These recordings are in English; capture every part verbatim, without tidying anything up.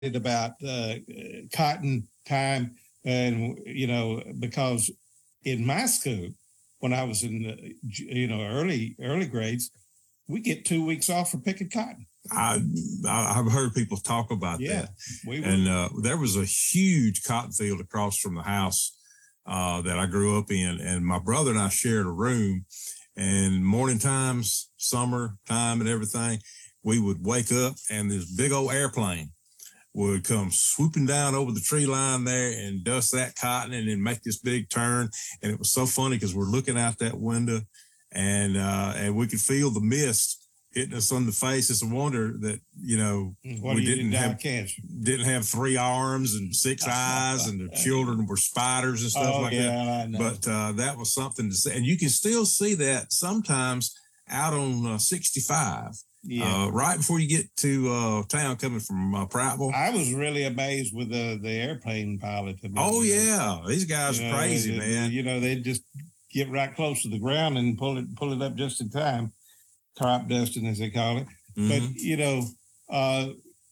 about uh, cotton time, and you know, because in my school, when I was in the, you know early early grades, we get two weeks off for picking cotton. I I've heard people talk about yeah, that, we and uh, there was a huge cotton field across from the house uh, that I grew up in, and my brother and I shared a room. And morning times, summer time, and everything, we would wake up, and this big old airplane would come swooping down over the tree line there and dust that cotton and then make this big turn. And it was so funny because we're looking out that window, and uh, and we could feel the mist hitting us on the face. It's a wonder that, you know, what we you didn't have cancer. didn't have three arms and six eyes, and the children were spiders and stuff oh, like yeah, that. I know. But uh, that was something to see. And you can still see that sometimes out on uh, sixty-five. Yeah. Uh, right before you get to uh, town coming from uh, Prattville. I was really amazed with the, the airplane pilot. I mean, oh, you know, yeah. These guys you are know, crazy, they, man. You know, they just get right close to the ground and pull it pull it up just in time. Crop dusting, as they call it. Mm-hmm. But, you know, uh,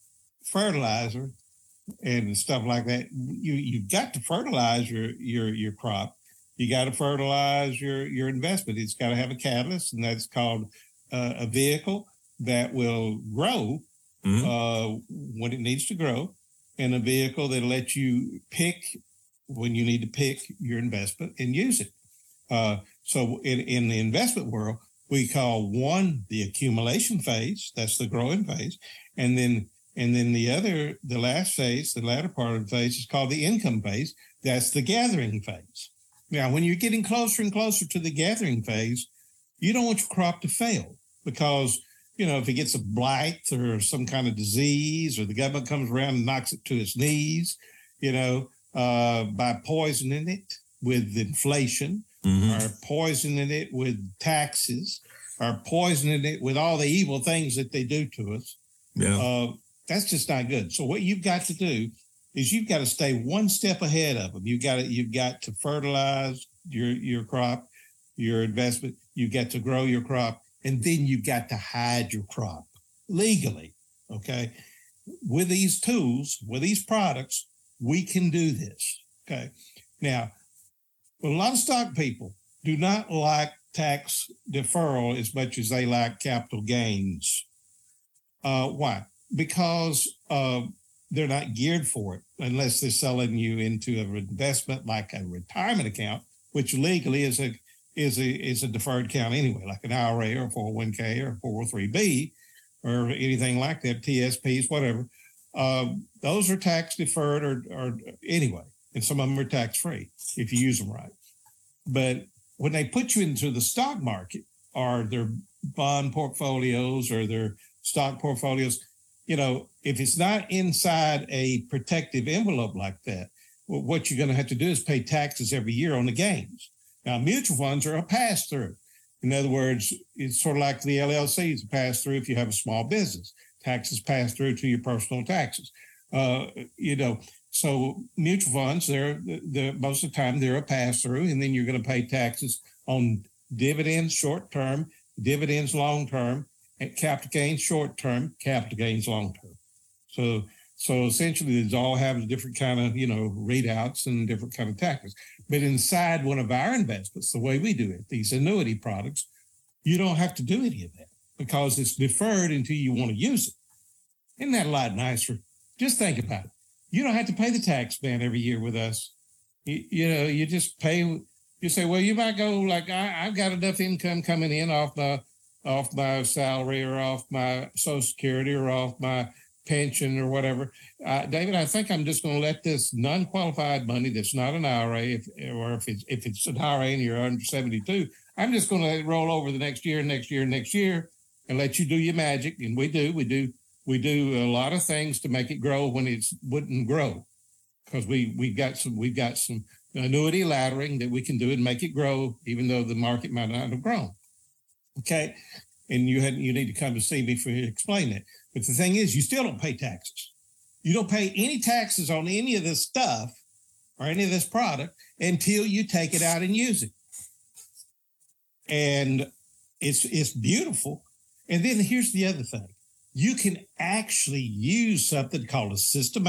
fertilizer and stuff like that, you, you've got to fertilize your, your, your crop. You got to fertilize your, your investment. It's got to have a catalyst, and that's called uh, a vehicle that will grow mm-hmm. uh, when it needs to grow, and a vehicle that lets you pick when you need to pick your investment and use it. Uh, so in, in the investment world, we call one the accumulation phase, that's the growing phase, and then and then the other, the last phase, the latter part of the phase is called the income phase, that's the gathering phase. Now, when you're getting closer and closer to the gathering phase, you don't want your crop to fail, because you know, if it gets a blight or some kind of disease, or the government comes around and knocks it to its knees, you know, uh, by poisoning it with inflation, mm-hmm. or poisoning it with taxes, or poisoning it with all the evil things that they do to us, yeah. uh, that's just not good. So what you've got to do is you've got to stay one step ahead of them. You've got to, you've got to fertilize your, your crop, your investment. You've got to grow your crop. And then you've got to hide your crop legally, okay? With these tools, with these products, we can do this, okay? Now, a lot of stock people do not like tax deferral as much as they like capital gains. Uh, why? Because uh, they're not geared for it unless they're selling you into an investment like a retirement account, which legally is a is a is a deferred account anyway, like an I R A or a four oh one k or a four oh three b or anything like that, T S Ps, whatever. Uh, those are tax deferred or, or anyway, and some of them are tax free if you use them right. But when they put you into the stock market, or their bond portfolios or their stock portfolios, you know, if it's not inside a protective envelope like that, well, what you're going to have to do is pay taxes every year on the gains. Now, mutual funds are a pass-through. In other words, it's sort of like the L L C is a pass-through if you have a small business. Taxes pass through to your personal taxes. Uh, you know, so mutual funds, they're, they're most of the time they're a pass-through, and then you're going to pay taxes on dividends short-term, dividends long-term, and capital gains short-term, capital gains long-term. So, so essentially, these all have different kind of, you know, readouts and different kind of taxes. But inside one of our investments, the way we do it, these annuity products, you don't have to do any of that because it's deferred until you want to use it. Isn't that a lot nicer? Just think about it. You don't have to pay the tax man every year with us. You, you know, you just pay. You say, well, you might go like, I, I've got enough income coming in off my off my salary or off my Social Security or off my pension or whatever. Uh, David, I think I'm just going to let this non-qualified money that's not an I R A, if, or if it's, if it's an I R A and you're under seventy-two, I'm just going to let it roll over the next year, next year, next year, and let you do your magic. And we do, we do, we do a lot of things to make it grow when it wouldn't grow, because we we've got some we've got some annuity laddering that we can do and make it grow, even though the market might not have grown. Okay, and you had you need to come to see me for you to explain that. But the thing is, you still don't pay taxes. You don't pay any taxes on any of this stuff or any of this product until you take it out and use it. And it's it's beautiful. And then here's the other thing. you can actually use something called a system